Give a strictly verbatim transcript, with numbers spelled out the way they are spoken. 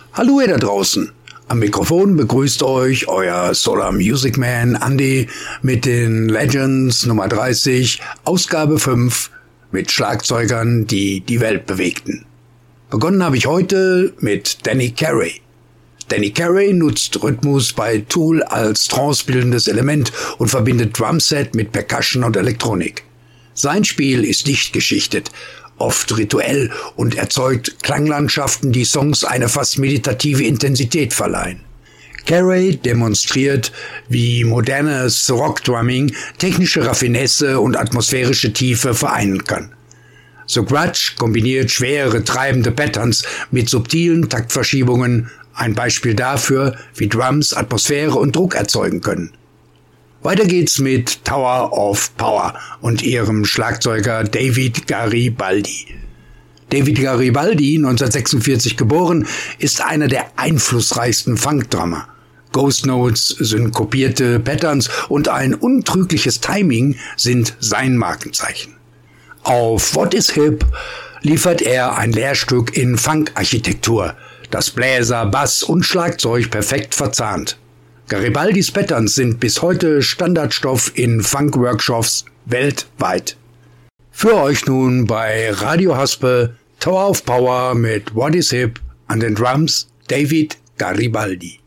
Hallo ihr da draußen. Am Mikrofon begrüßt euch euer Solar Music Man Andy mit den Legends Nummer dreißig, Ausgabe fünf mit Schlagzeugern, die die Welt bewegten. Begonnen habe ich heute mit Danny Carey. Danny Carey nutzt Rhythmus bei Tool als trancebildendes Element und verbindet Drumset mit Percussion und Elektronik. Sein Spiel ist dicht geschichtet, oft rituell und erzeugt Klanglandschaften, die Songs eine fast meditative Intensität verleihen. Carey demonstriert, wie modernes Rockdrumming technische Raffinesse und atmosphärische Tiefe vereinen kann. The Grudge kombiniert schwere, treibende Patterns mit subtilen Taktverschiebungen, ein Beispiel dafür, wie Drums Atmosphäre und Druck erzeugen können. Weiter geht's mit Tower of Power und ihrem Schlagzeuger David Garibaldi. David Garibaldi, neunzehnhundertsechsundvierzig geboren, ist einer der einflussreichsten Funk-Drummer. Ghost Notes, synkopierte Patterns und ein untrügliches Timing sind sein Markenzeichen. Auf What is Hip liefert er ein Lehrstück in Funk-Architektur, das Bläser, Bass und Schlagzeug perfekt verzahnt. Garibaldis Patterns sind bis heute Standardstoff in Funk-Workshops weltweit. Für euch nun bei Radio Haspe Tower of Power mit What is Hip an den Drums David Garibaldi.